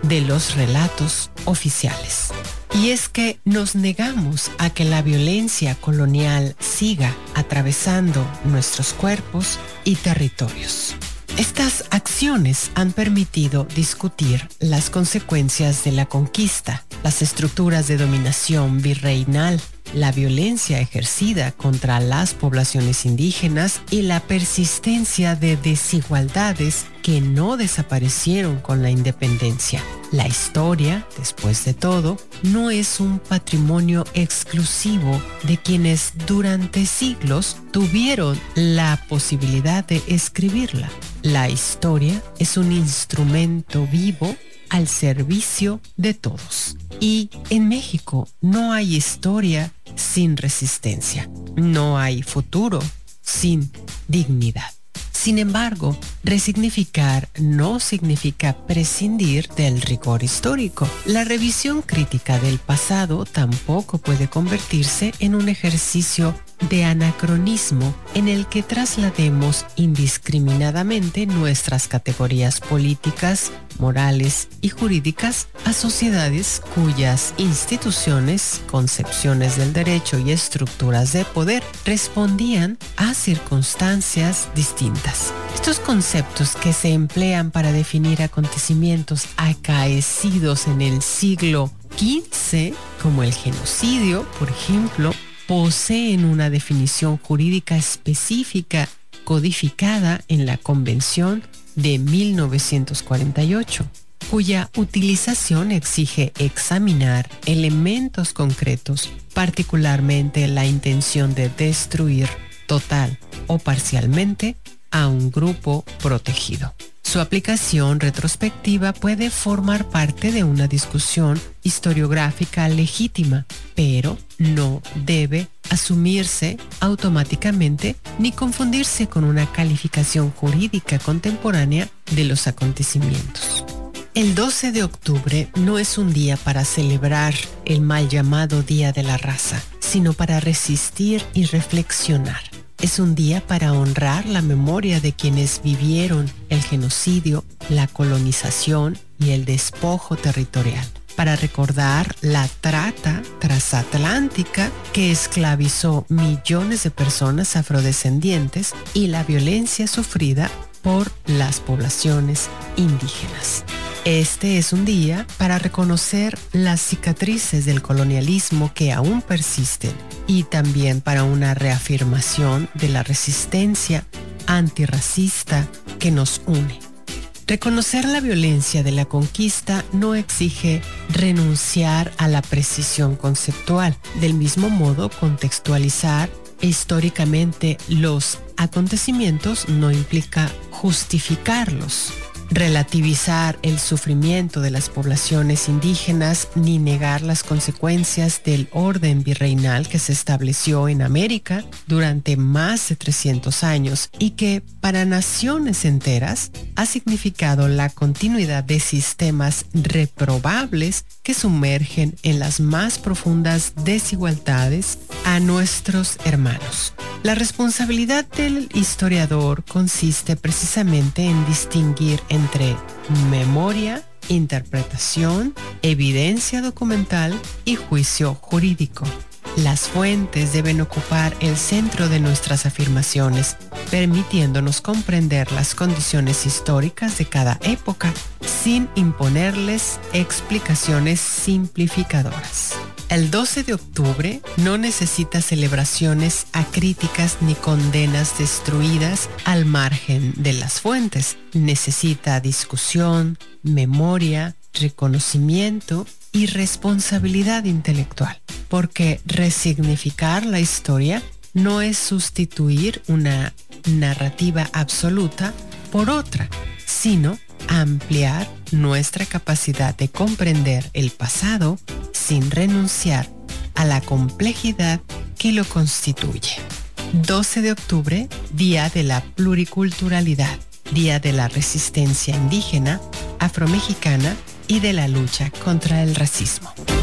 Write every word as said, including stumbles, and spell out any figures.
de los relatos oficiales. Y es que nos negamos a que la violencia colonial siga atravesando nuestros cuerpos y territorios. Estas acciones han permitido discutir las consecuencias de la conquista, las estructuras de dominación virreinal, la violencia ejercida contra las poblaciones indígenas y la persistencia de desigualdades que no desaparecieron con la independencia. La historia, después de todo, no es un patrimonio exclusivo de quienes durante siglos tuvieron la posibilidad de escribirla. La historia es un instrumento vivo al servicio de todos. Y en México no hay historia sin resistencia. No hay futuro sin dignidad. Sin embargo, resignificar no significa prescindir del rigor histórico. La revisión crítica del pasado tampoco puede convertirse en un ejercicio de anacronismo en el que traslademos indiscriminadamente nuestras categorías políticas, morales y jurídicas a sociedades cuyas instituciones, concepciones del derecho y estructuras de poder respondían a circunstancias distintas. Estos conceptos que se emplean para definir acontecimientos acaecidos en el siglo quince, como el genocidio, por ejemplo, poseen una definición jurídica específica codificada en la Convención de mil novecientos cuarenta y ocho, cuya utilización exige examinar elementos concretos, particularmente la intención de destruir total o parcialmente a un grupo protegido. Su aplicación retrospectiva puede formar parte de una discusión historiográfica legítima, pero no debe asumirse automáticamente ni confundirse con una calificación jurídica contemporánea de los acontecimientos. El doce de octubre no es un día para celebrar el mal llamado Día de la Raza, sino para resistir y reflexionar. Es un día para honrar la memoria de quienes vivieron el genocidio, la colonización y el despojo territorial, para recordar la trata transatlántica que esclavizó millones de personas afrodescendientes y la violencia sufrida por las poblaciones indígenas. Este es un día para reconocer las cicatrices del colonialismo que aún persisten y también para una reafirmación de la resistencia antirracista que nos une. Reconocer la violencia de la conquista no exige renunciar a la precisión conceptual. Del mismo modo, contextualizar históricamente los acontecimientos no implica justificarlos. Relativizar el sufrimiento de las poblaciones indígenas ni negar las consecuencias del orden virreinal que se estableció en América durante más de trescientos años y que para naciones enteras ha significado la continuidad de sistemas reprobables que sumergen en las más profundas desigualdades a nuestros hermanos. La responsabilidad del historiador consiste precisamente en distinguir entre memoria, interpretación, evidencia documental y juicio jurídico. Las fuentes deben ocupar el centro de nuestras afirmaciones, permitiéndonos comprender las condiciones históricas de cada época, sin imponerles explicaciones simplificadoras. El doce de octubre no necesita celebraciones acríticas ni condenas destruidas al margen de las fuentes. Necesita discusión, memoria, reconocimiento y responsabilidad intelectual, porque resignificar la historia no es sustituir una narrativa absoluta por otra, sino ampliar nuestra capacidad de comprender el pasado sin renunciar a la complejidad que lo constituye. doce de octubre, Día de la Pluriculturalidad, Día de la Resistencia Indígena, Afromexicana y de la lucha contra el racismo.